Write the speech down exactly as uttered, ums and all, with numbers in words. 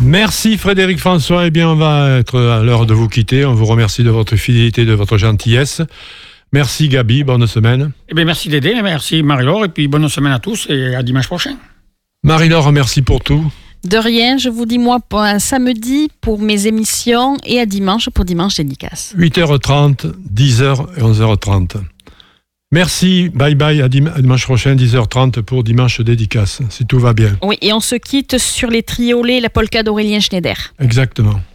Merci Frédéric François. Eh bien, on va être à l'heure de vous quitter. On vous remercie de votre fidélité, de votre gentillesse. Merci Gabi, bonne semaine. Eh bien, merci Dédé, merci Marie-Laure, et puis bonne semaine à tous et à dimanche prochain. Marie-Laure, merci pour tout. De rien, je vous dis moi pour un samedi pour mes émissions et à dimanche pour Dimanche Dédicace. huit heures trente, dix heures et onze heures trente. Merci, bye bye, à, dim- à dimanche prochain, dix heures trente pour Dimanche Dédicace, si tout va bien. Oui, et on se quitte sur les triolets, la polka d'Aurélien Schneider. Exactement.